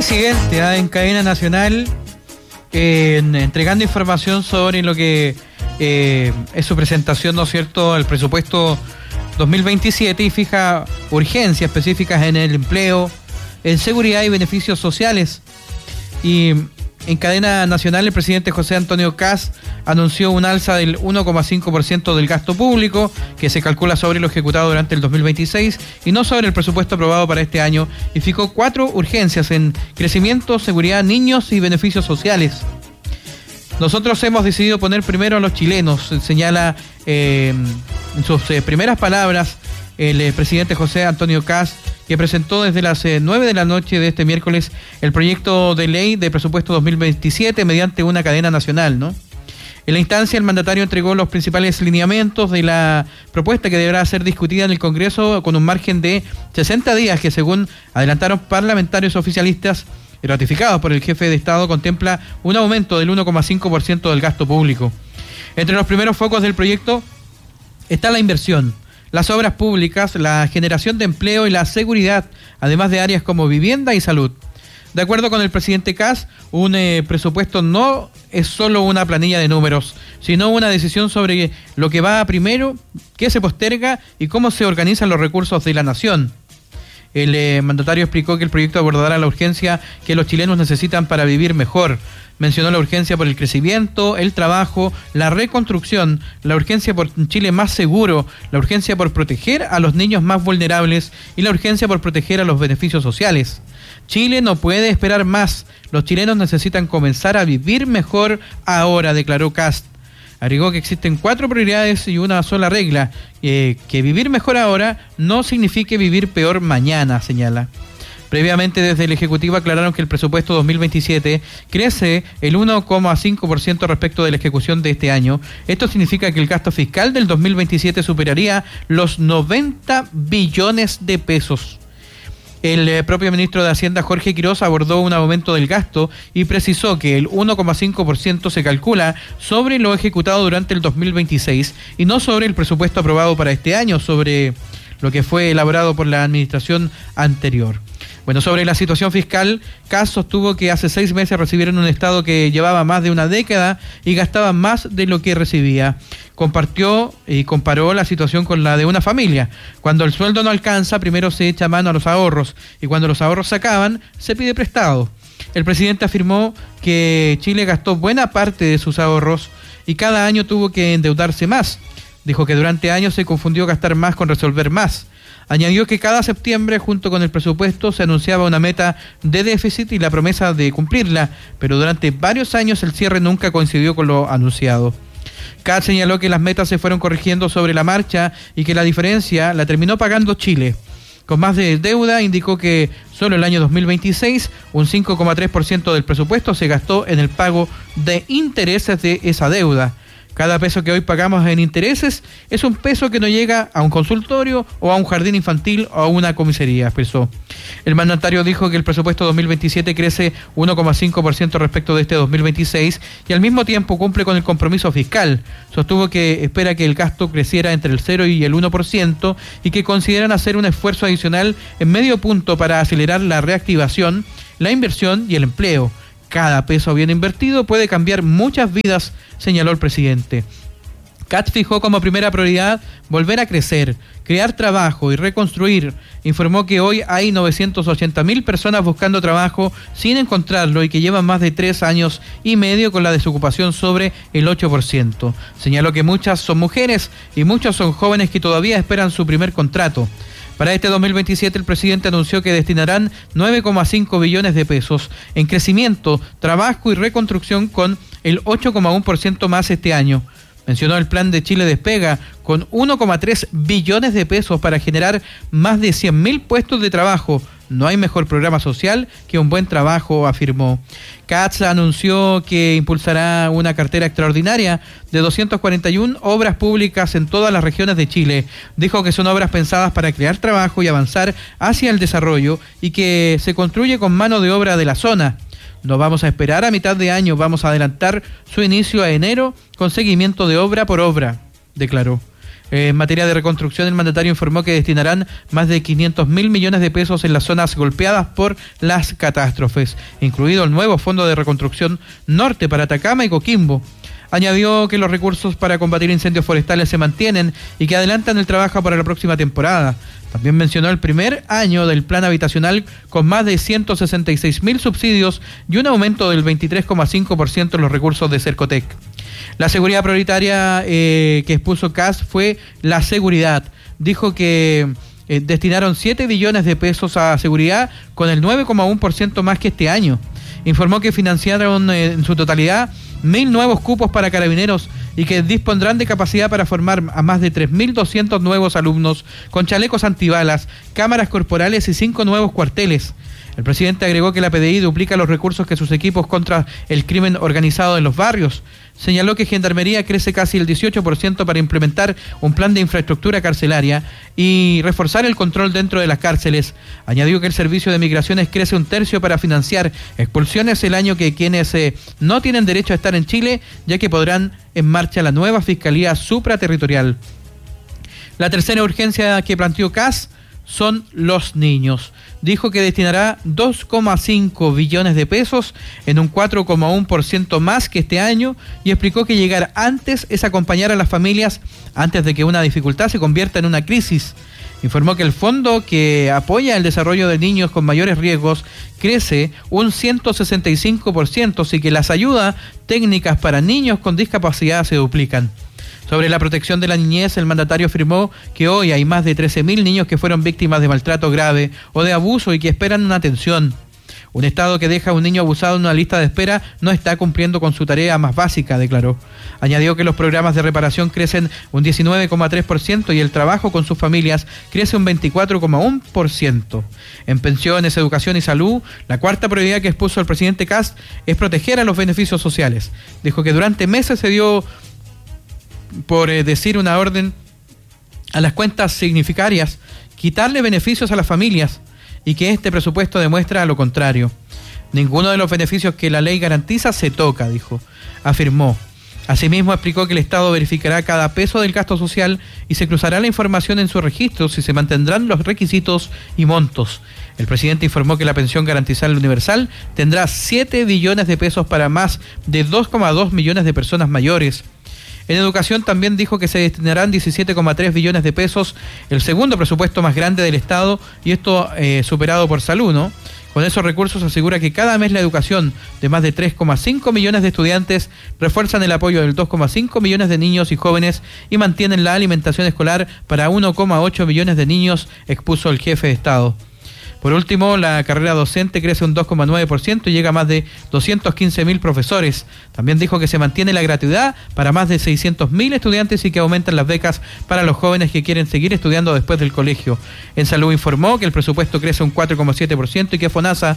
presidente en cadena nacional entregando información sobre lo que es su presentación, ¿no es cierto?, el presupuesto 2027 y fija urgencias específicas en el empleo, en seguridad y beneficios sociales. Y en cadena nacional el presidente José Antonio Kast anunció un alza del 1,5% del gasto público que se calcula sobre lo ejecutado durante el 2026 y no sobre el presupuesto aprobado para este año, y fijó 4 urgencias en crecimiento, seguridad, niños y beneficios sociales. Nosotros hemos decidido poner primero a los chilenos, señala en sus primeras palabras el presidente José Antonio Kast, que presentó desde las 9 de la noche de este miércoles el proyecto de ley de presupuesto 2027 mediante una cadena nacional, ¿no? En la instancia, el mandatario entregó los principales lineamientos de la propuesta que deberá ser discutida en el Congreso con un margen de 60 días que, según adelantaron parlamentarios oficialistas y ratificados por el jefe de Estado, contempla un aumento del 1,5% del gasto público. Entre los primeros focos del proyecto está la inversión, las obras públicas, la generación de empleo y la seguridad, además de áreas como vivienda y salud. De acuerdo con el presidente Kast, un presupuesto no es solo una planilla de números, sino una decisión sobre lo que va primero, qué se posterga y cómo se organizan los recursos de la nación. El mandatario explicó que el proyecto abordará la urgencia que los chilenos necesitan para vivir mejor. Mencionó la urgencia por el crecimiento, el trabajo, la reconstrucción, la urgencia por un Chile más seguro, la urgencia por proteger a los niños más vulnerables y la urgencia por proteger a los beneficios sociales. Chile no puede esperar más. Los chilenos necesitan comenzar a vivir mejor ahora, declaró Kast. Agregó que existen 4 prioridades y una sola regla, que vivir mejor ahora no signifique vivir peor mañana, señala. Previamente, desde el Ejecutivo aclararon que el presupuesto 2027 crece el 1,5% respecto de la ejecución de este año. Esto significa que el gasto fiscal del 2027 superaría los 90 billones de pesos. El propio ministro de Hacienda, Jorge Quiroz, abordó un aumento del gasto y precisó que el 1,5% se calcula sobre lo ejecutado durante el 2026 y no sobre el presupuesto aprobado para este año, sobre lo que fue elaborado por la administración anterior. Bueno, sobre la situación fiscal, Kast sostuvo que hace 6 meses recibieron un Estado que llevaba más de una década y gastaba más de lo que recibía. Compartió y comparó la situación con la de una familia. Cuando el sueldo no alcanza, primero se echa mano a los ahorros y cuando los ahorros se acaban, se pide prestado. El presidente afirmó que Chile gastó buena parte de sus ahorros y cada año tuvo que endeudarse más. Dijo que durante años se confundió gastar más con resolver más. Añadió que cada septiembre, junto con el presupuesto, se anunciaba una meta de déficit y la promesa de cumplirla, pero durante varios años el cierre nunca coincidió con lo anunciado. Kast señaló que las metas se fueron corrigiendo sobre la marcha y que la diferencia la terminó pagando Chile. Con más de deuda, indicó que solo el año 2026, un 5,3% del presupuesto se gastó en el pago de intereses de esa deuda. Cada peso que hoy pagamos en intereses es un peso que no llega a un consultorio o a un jardín infantil o a una comisaría, expresó. El mandatario dijo que el presupuesto 2027 crece 1,5% respecto de este 2026 y al mismo tiempo cumple con el compromiso fiscal. Sostuvo que espera que el gasto creciera entre el 0 y el 1% y que consideran hacer un esfuerzo adicional en medio punto para acelerar la reactivación, la inversión y el empleo. Cada peso bien invertido puede cambiar muchas vidas, señaló el presidente. Kast fijó como primera prioridad volver a crecer, crear trabajo y reconstruir. Informó que hoy hay 980.000 personas buscando trabajo sin encontrarlo y que llevan más de 3 años y medio con la desocupación sobre el 8%. Señaló que muchas son mujeres y muchos son jóvenes que todavía esperan su primer contrato. Para este 2027 el presidente anunció que destinarán 9,5 billones de pesos en crecimiento, trabajo y reconstrucción con el 8,1% más este año. Mencionó el plan de Chile Despega con 1,3 billones de pesos para generar más de 100.000 puestos de trabajo. No hay mejor programa social que un buen trabajo, afirmó. Kast anunció que impulsará una cartera extraordinaria de 241 obras públicas en todas las regiones de Chile. Dijo que son obras pensadas para crear trabajo y avanzar hacia el desarrollo y que se construye con mano de obra de la zona. No vamos a esperar a mitad de año, vamos a adelantar su inicio a enero con seguimiento de obra por obra, declaró. En materia de reconstrucción, el mandatario informó que destinarán más de 500.000 millones de pesos en las zonas golpeadas por las catástrofes, incluido el nuevo Fondo de Reconstrucción Norte para Atacama y Coquimbo. Añadió que los recursos para combatir incendios forestales se mantienen y que adelantan el trabajo para la próxima temporada. También mencionó el primer año del plan habitacional con más de 166.000 subsidios y un aumento del 23,5% en los recursos de Cercotec. La seguridad prioritaria que expuso Kast fue la seguridad. Dijo que destinaron 7 billones de pesos a seguridad con el 9,1% más que este año. Informó que financiaron en su totalidad 1.000 nuevos cupos para carabineros y que dispondrán de capacidad para formar a más de 3.200 nuevos alumnos con chalecos antibalas, cámaras corporales y 5 nuevos cuarteles. El presidente agregó que la PDI duplica los recursos que sus equipos contra el crimen organizado en los barrios. Señaló que Gendarmería crece casi el 18% para implementar un plan de infraestructura carcelaria y reforzar el control dentro de las cárceles. Añadió que el Servicio de Migraciones crece 1/3 para financiar expulsiones el año que quienes no tienen derecho a estar en Chile, ya que podrán en marcha la nueva Fiscalía Supraterritorial. La tercera urgencia que planteó Kast son los niños. Dijo que destinará 2,5 billones de pesos en un 4,1% más que este año y explicó que llegar antes es acompañar a las familias antes de que una dificultad se convierta en una crisis. Informó que el fondo que apoya el desarrollo de niños con mayores riesgos crece un 165% y que las ayudas técnicas para niños con discapacidad se duplican. Sobre la protección de la niñez, el mandatario afirmó que hoy hay más de 13.000 niños que fueron víctimas de maltrato grave o de abuso y que esperan una atención. Un Estado que deja a un niño abusado en una lista de espera no está cumpliendo con su tarea más básica, declaró. Añadió que los programas de reparación crecen un 19,3% y el trabajo con sus familias crece un 24,1%. En pensiones, educación y salud, la cuarta prioridad que expuso el presidente Kast es proteger a los beneficios sociales. Dijo que durante meses se dio por decir una orden a las cuentas significarias, quitarle beneficios a las familias y que este presupuesto demuestra lo contrario. Ninguno de los beneficios que la ley garantiza se toca, dijo, afirmó. Asimismo, explicó que el Estado verificará cada peso del gasto social y se cruzará la información en sus registros y se mantendrán los requisitos y montos. El presidente informó que la pensión garantizada universal tendrá 7 billones de pesos para más de 2,2 millones de personas mayores. En educación también dijo que se destinarán 17,3 billones de pesos, el segundo presupuesto más grande del Estado, y esto superado por salud, ¿no? Con esos recursos asegura que cada mes la educación de más de 3,5 millones de estudiantes refuerzan el apoyo de 2,5 millones de niños y jóvenes y mantienen la alimentación escolar para 1,8 millones de niños, expuso el jefe de Estado. Por último, la carrera docente crece un 2,9% y llega a más de 215.000 profesores. También dijo que se mantiene la gratuidad para más de 600.000 estudiantes y que aumentan las becas para los jóvenes que quieren seguir estudiando después del colegio. En salud informó que el presupuesto crece un 4,7% y que FONASA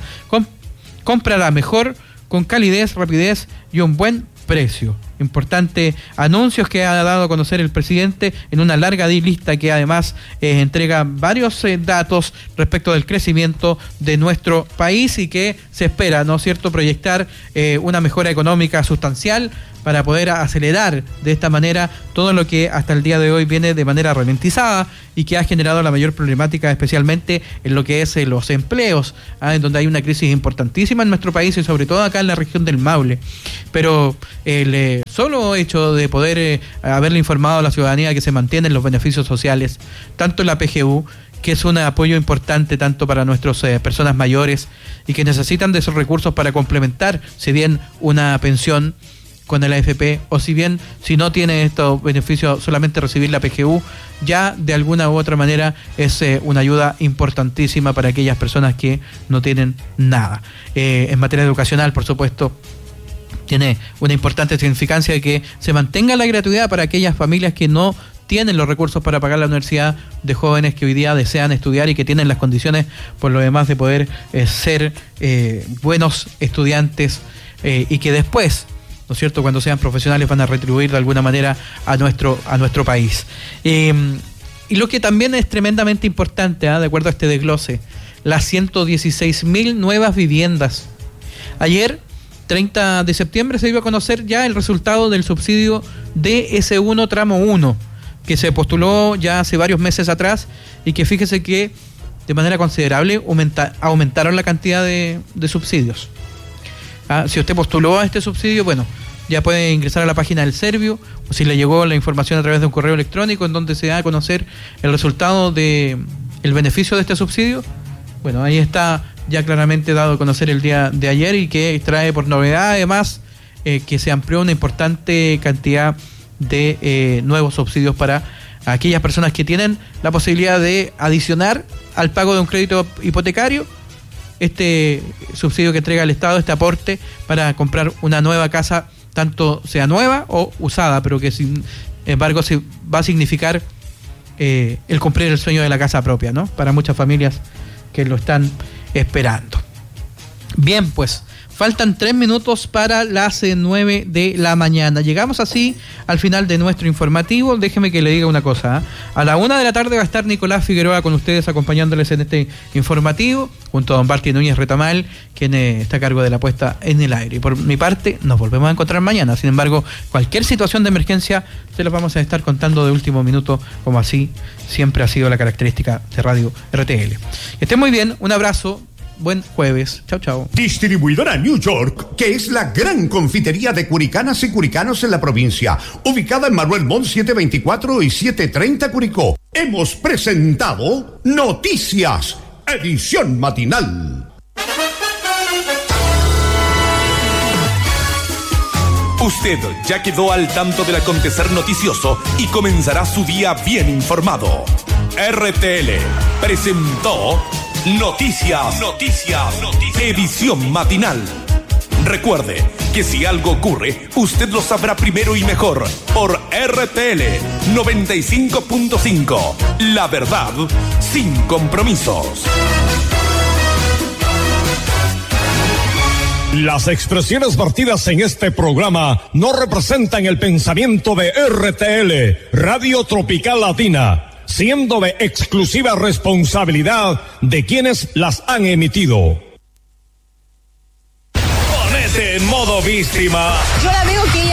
comprará mejor, con calidez, rapidez y un buen precio. Importante anuncios que ha dado a conocer el presidente en una larga lista que además entrega varios datos respecto del crecimiento de nuestro país y que se espera, ¿no es cierto?, proyectar una mejora económica sustancial para poder acelerar de esta manera todo lo que hasta el día de hoy viene de manera ralentizada y que ha generado la mayor problemática especialmente en lo que es los empleos, en donde hay una crisis importantísima en nuestro país y sobre todo acá en la región del Maule. Pero el solo hecho de poder haberle informado a la ciudadanía que se mantienen los beneficios sociales, tanto en la PGU, que es un apoyo importante tanto para nuestras personas mayores y que necesitan de esos recursos para complementar, si bien una pensión con el AFP, o si bien si no tiene estos beneficios solamente recibir la PGU, ya de alguna u otra manera es una ayuda importantísima para aquellas personas que no tienen nada. En materia educacional, por supuesto, tiene una importante significancia de que se mantenga la gratuidad para aquellas familias que no tienen los recursos para pagar la universidad, de jóvenes que hoy día desean estudiar y que tienen las condiciones por lo demás de poder ser buenos estudiantes y que después, ¿no es cierto?, cuando sean profesionales van a retribuir de alguna manera a nuestro país. Y lo que también es tremendamente importante, de acuerdo a este desglose, las 116.000 nuevas viviendas. Ayer, 30 de septiembre, se iba a conocer ya el resultado del subsidio DS1 tramo 1 que se postuló ya hace varios meses atrás y que fíjese que de manera considerable aumentaron la cantidad de subsidios. Si usted postuló a este subsidio, bueno, ya puede ingresar a la página del Servio, o si le llegó la información a través de un correo electrónico en donde se da a conocer el resultado de el beneficio de este subsidio. Bueno, ahí está ya claramente dado a conocer el día de ayer y que trae por novedad además que se amplió una importante cantidad de nuevos subsidios para aquellas personas que tienen la posibilidad de adicionar al pago de un crédito hipotecario este subsidio que entrega el Estado, este aporte para comprar una nueva casa, tanto sea nueva o usada, pero que sin embargo se va a significar el cumplir el sueño de la casa propia, ¿no? Para muchas familias que lo están esperando. Bien, pues faltan 3 minutos para las 9 de la mañana. Llegamos así al final de nuestro informativo. Déjeme que le diga una cosa. A la 1 de la tarde va a estar Nicolás Figueroa con ustedes acompañándoles en este informativo, junto a don Barty Núñez Retamal, quien está a cargo de la puesta en el aire. Y por mi parte, nos volvemos a encontrar mañana. Sin embargo, cualquier situación de emergencia se las vamos a estar contando de último minuto, como así siempre ha sido la característica de Radio RTL. Que estén muy bien, un abrazo. Buen jueves. Chao, chao. Distribuidora New York, que es la gran confitería de curicanas y curicanos en la provincia, ubicada en Manuel Montt 724 y 730 Curicó. Hemos presentado Noticias, edición matinal. Usted ya quedó al tanto del acontecer noticioso y comenzará su día bien informado. RTL presentó Noticias, edición matinal. Recuerde que si algo ocurre, usted lo sabrá primero y mejor por RTL 95.5. La verdad, sin compromisos. Las expresiones vertidas en este programa no representan el pensamiento de RTL, Radio Tropical Latina, siendo de exclusiva responsabilidad de quienes las han emitido. Ponete en modo víctima. Yo la veo que